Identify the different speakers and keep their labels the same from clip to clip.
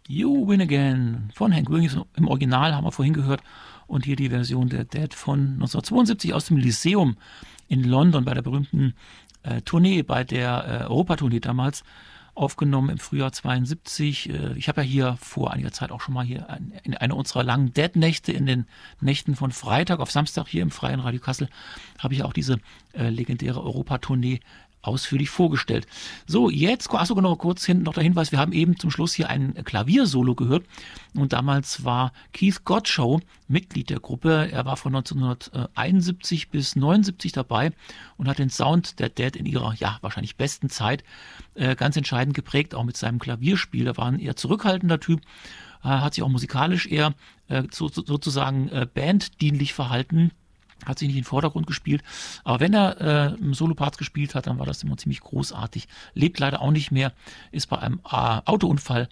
Speaker 1: You Win Again von Hank Williams im Original haben wir vorhin gehört und hier die Version der Dead von 1972 aus dem Lyceum in London bei der berühmten Tournee, bei der Europatournee damals aufgenommen im Frühjahr 72. Ich habe ja hier vor einiger Zeit auch schon mal hier in einer unserer langen Dead-Nächte, in den Nächten von Freitag auf Samstag hier im Freien Radio Kassel, habe ich auch diese legendäre Europatournee ausführlich vorgestellt. So, jetzt, achso, genau, kurz hinten noch der Hinweis, wir haben eben zum Schluss hier ein Klaviersolo gehört und damals war Keith Godchaux Mitglied der Gruppe. Er war von 1971 bis 79 dabei und hat den Sound der Dead in ihrer, ja, wahrscheinlich besten Zeit ganz entscheidend geprägt, auch mit seinem Klavierspiel. Er war ein eher zurückhaltender Typ, hat sich auch musikalisch eher sozusagen banddienlich verhalten. Hat sich nicht in den Vordergrund gespielt. Aber wenn er Soloparts gespielt hat, dann war das immer ziemlich großartig. Lebt leider auch nicht mehr, ist bei einem Autounfall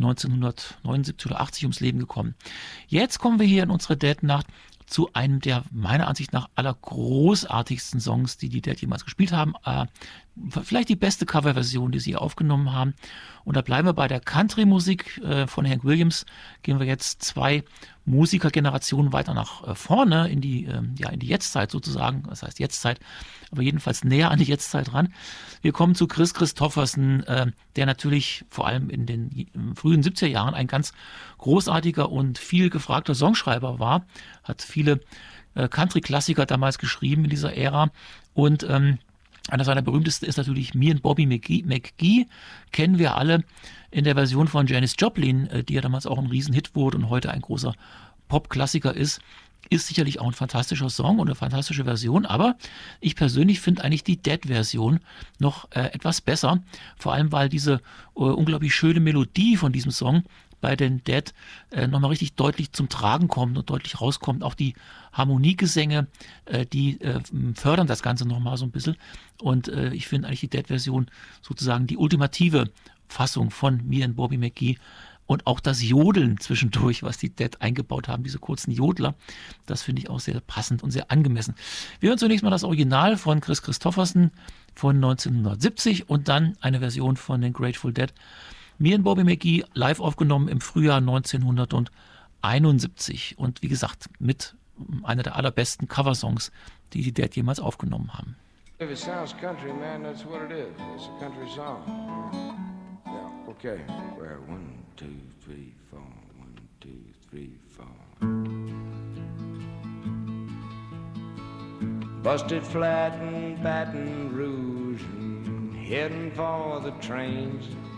Speaker 1: 1979 oder 80 ums Leben gekommen. Jetzt kommen wir hier in unsere Dead-Nacht zu einem der meiner Ansicht nach allergroßartigsten Songs, die die Dead jemals gespielt haben. Vielleicht die beste Coverversion, die sie aufgenommen haben. Und da bleiben wir bei der Country-Musik von Hank Williams. Gehen wir jetzt 2 Musikergenerationen weiter nach vorne in die Jetztzeit sozusagen. Das heißt Jetztzeit, aber jedenfalls näher an die Jetztzeit ran. Wir kommen zu Kris Kristofferson, der natürlich vor allem in den frühen 70er Jahren ein ganz großartiger und viel gefragter Songschreiber war. Hat viele Country-Klassiker damals geschrieben in dieser Ära und einer seiner berühmtesten ist natürlich Me and Bobby McGee, kennen wir alle in der Version von Janis Joplin, die ja damals auch ein Riesenhit wurde und heute ein großer Pop-Klassiker ist sicherlich auch ein fantastischer Song und eine fantastische Version, aber ich persönlich finde eigentlich die Dead-Version noch etwas besser, vor allem weil diese unglaublich schöne Melodie von diesem Song bei den Dead nochmal richtig deutlich zum Tragen kommt und deutlich rauskommt. Auch die Harmoniegesänge, die fördern das Ganze nochmal so ein bisschen. Und ich finde eigentlich die Dead-Version sozusagen die ultimative Fassung von Me and Bobby McGee. Und auch das Jodeln zwischendurch, was die Dead eingebaut haben, diese kurzen Jodler, das finde ich auch sehr passend und sehr angemessen. Wir hören zunächst mal das Original von Kris Kristofferson von 1970 und dann eine Version von den Grateful Dead. Me and Bobby McGee live aufgenommen im Frühjahr 1971 und wie gesagt mit einer der allerbesten Coversongs, die die Dead jemals aufgenommen haben.
Speaker 2: If it sounds country, man, that's what it is. It's a country song. Yeah, okay. Well, 1, 2, 3, 4. 1, 2, 3, 4. Busted flat in Baton Rouge and heading for the trains.